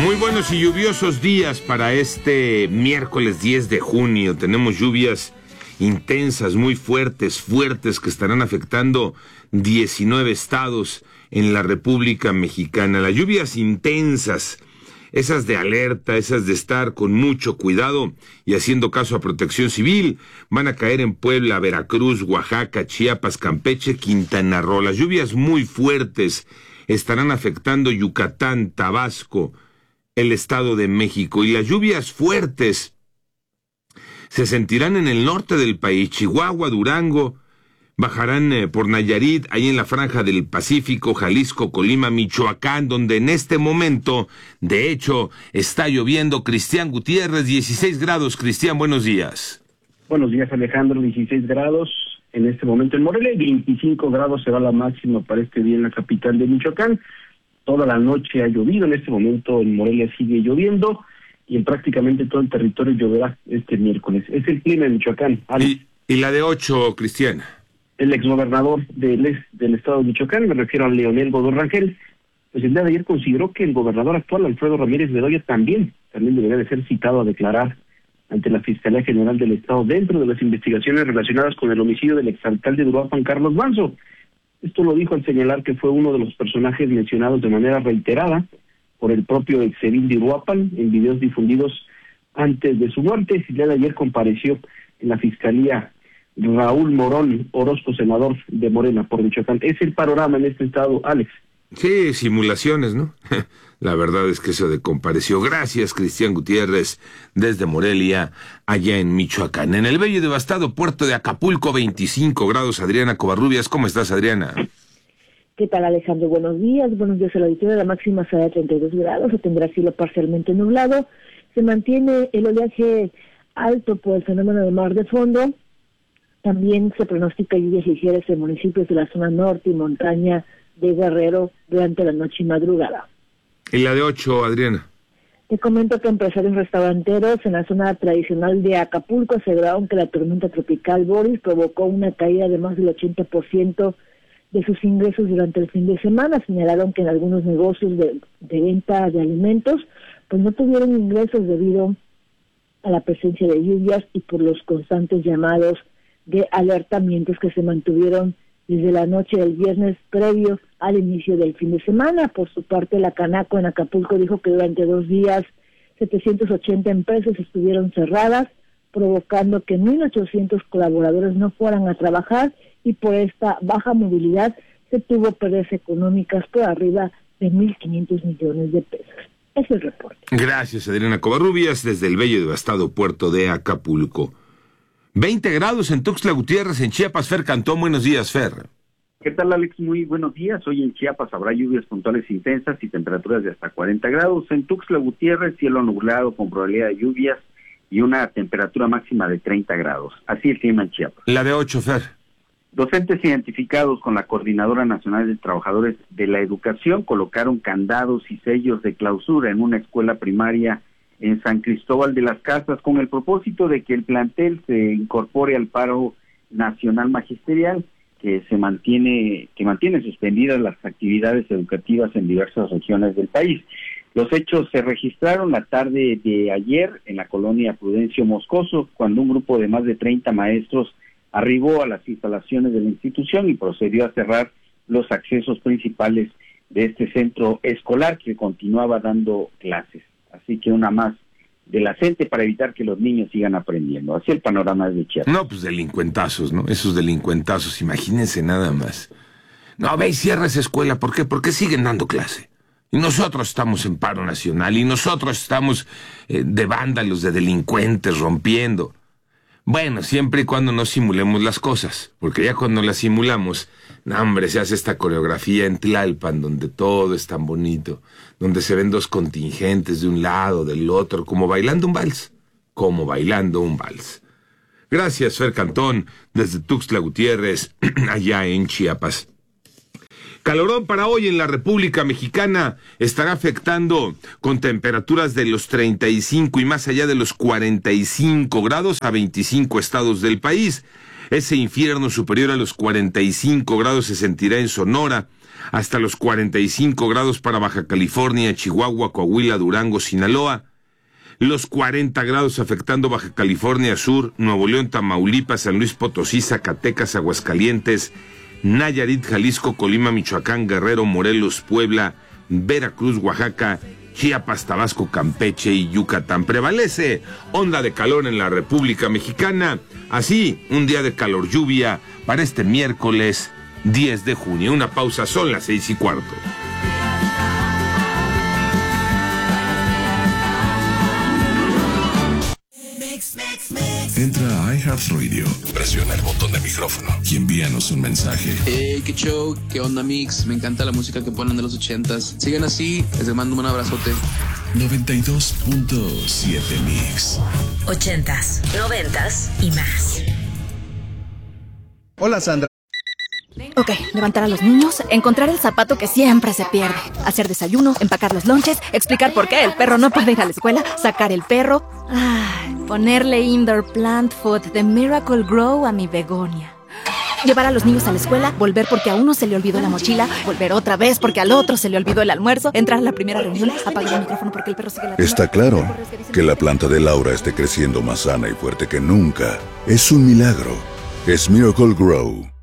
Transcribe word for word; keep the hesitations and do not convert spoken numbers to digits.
Muy buenos y lluviosos días para este miércoles diez de junio. Tenemos lluvias intensas, muy fuertes, fuertes, que estarán afectando diecinueve estados en la República Mexicana. Las lluvias intensas, esas de alerta, esas de estar con mucho cuidado y haciendo caso a Protección Civil, van a caer en Puebla, Veracruz, Oaxaca, Chiapas, Campeche, Quintana Roo. Las lluvias muy fuertes estarán afectando Yucatán, Tabasco, el Estado de México, y las lluvias fuertes se sentirán en el norte del país, Chihuahua, Durango, bajarán eh, por Nayarit, ahí en la franja del Pacífico, Jalisco, Colima, Michoacán, donde en este momento, de hecho, está lloviendo. Cristian Gutiérrez, dieciséis grados. Cristian, buenos días. Buenos días, Alejandro, dieciséis grados en este momento en Morelia, y veinticinco grados será la máxima para este día en la capital de Michoacán. Toda la noche ha llovido, en este momento en Morelia sigue lloviendo, y en prácticamente todo el territorio lloverá este miércoles. Es el clima en Michoacán. ¿Y, y la de ocho, Cristian? El exgobernador del, del estado de Michoacán, me refiero a Leonel Godoy Rangel, pues el día de ayer consideró que el gobernador actual, Alfredo Ramírez Bedoya, también, también debería de ser citado a declarar ante la Fiscalía General del Estado dentro de las investigaciones relacionadas con el homicidio del exalcalde de Uruapan, Carlos Manzo. Esto lo dijo al señalar que fue uno de los personajes mencionados de manera reiterada por el propio exedil de Uruapan en videos difundidos antes de su muerte. El día de ayer compareció en la Fiscalía Raúl Morón Orozco, senador de Morena por Michoacán. Es el panorama en este estado, Alex. Sí, simulaciones, ¿no? La verdad es que eso de compareció. Gracias, Cristian Gutiérrez, desde Morelia, allá en Michoacán. En el bello y devastado puerto de Acapulco, veinticinco grados. Adriana Covarrubias, ¿cómo estás, Adriana? ¿Qué tal, Alejandro? Buenos días. Buenos días a la auditoría. La máxima será de treinta y dos grados, se tendrá cielo parcialmente nublado. Se mantiene el oleaje alto por el fenómeno de mar de fondo. También se pronostica lluvias ligeras en municipios de la zona norte y montaña de Guerrero durante la noche y madrugada. ¿Y la de ocho, Adriana? Te comento que empresarios restauranteros en la zona tradicional de Acapulco aseguraron que la tormenta tropical Boris provocó una caída de más del ochenta por ciento de sus ingresos durante el fin de semana. Señalaron que en algunos negocios de, de venta de alimentos pues no tuvieron ingresos debido a la presencia de lluvias y por los constantes llamados de alertamientos que se mantuvieron desde la noche del viernes previo al inicio del fin de semana. Por su parte, la Canaco en Acapulco dijo que durante dos días setecientas ochenta empresas estuvieron cerradas, provocando que mil ochocientos colaboradores no fueran a trabajar, y por esta baja movilidad se tuvo pérdidas económicas por arriba de mil quinientos millones de pesos. Ese es el reporte. Gracias, Adriana Covarrubias, desde el bello y devastado puerto de Acapulco. veinte grados en Tuxtla Gutiérrez, en Chiapas. Fer Cantón, buenos días, Fer. ¿Qué tal, Alex? Muy buenos días. Hoy en Chiapas habrá lluvias puntuales intensas y temperaturas de hasta cuarenta grados. En Tuxtla Gutiérrez, cielo nublado con probabilidad de lluvias y una temperatura máxima de treinta grados. Así el clima en Chiapas. La de ocho, Fer. Docentes identificados con la Coordinadora Nacional de Trabajadores de la Educación colocaron candados y sellos de clausura en una escuela primaria en San Cristóbal de las Casas con el propósito de que el plantel se incorpore al paro nacional magisterial que se mantiene que mantiene suspendidas las actividades educativas en diversas regiones del país. Los hechos se registraron la tarde de ayer en la colonia Prudencio Moscoso, cuando un grupo de más de treinta maestros arribó a las instalaciones de la institución y procedió a cerrar los accesos principales de este centro escolar que continuaba dando clases. Así que una más de la gente para evitar que los niños sigan aprendiendo. Así el panorama de Chiapas. No, pues delincuentazos, ¿no? Esos delincuentazos, imagínense nada más. No, ve y cierra esa escuela. ¿Por qué? Porque siguen dando clase. Y nosotros estamos en paro nacional, y nosotros estamos eh, de vándalos, de delincuentes, rompiendo. Bueno, siempre y cuando no simulemos las cosas, porque ya cuando las simulamos, no, hombre, se hace esta coreografía en Tlalpan, donde todo es tan bonito, donde se ven dos contingentes de un lado, del otro, como bailando un vals, como bailando un vals. Gracias, Fer Cantón, desde Tuxtla Gutiérrez, allá en Chiapas. Calorón para hoy en la República Mexicana estará afectando con temperaturas de los treinta y cinco y más allá de los cuarenta y cinco grados a veinticinco estados del país. Ese infierno superior a los cuarenta y cinco grados se sentirá en Sonora, hasta los cuarenta y cinco grados para Baja California, Chihuahua, Coahuila, Durango, Sinaloa. Los cuarenta grados afectando Baja California Sur, Nuevo León, Tamaulipas, San Luis Potosí, Zacatecas, Aguascalientes, Nayarit, Jalisco, Colima, Michoacán, Guerrero, Morelos, Puebla, Veracruz, Oaxaca, Chiapas, Tabasco, Campeche y Yucatán. Prevalece onda de calor en la República Mexicana. Así, un día de calor lluvia para este miércoles diez de junio. Una pausa, son las seis y cuarto. Entra a iHeartRadio, presiona el botón de micrófono y envíanos un mensaje. Hey, qué show, qué onda, Mix. Me encanta la música que ponen de los ochentas. Sigan así, les mando un abrazote. noventa y dos punto siete Mix. Ochentas, noventas y más. Hola, Sandra. Ok, levantar a los niños, encontrar el zapato que siempre se pierde, hacer desayuno, empacar los lonches, explicar por qué el perro no puede ir a la escuela, sacar el perro, ay, ponerle indoor plant food de Miracle Grow a mi begonia. Llevar a los niños a la escuela, volver porque a uno se le olvidó la mochila, volver otra vez porque al otro se le olvidó el almuerzo, entrar a la primera reunión, apagar el micrófono porque el perro sigue la... Está claro que la planta de Laura esté creciendo más sana y fuerte que nunca. Es un milagro. Es Miracle Grow.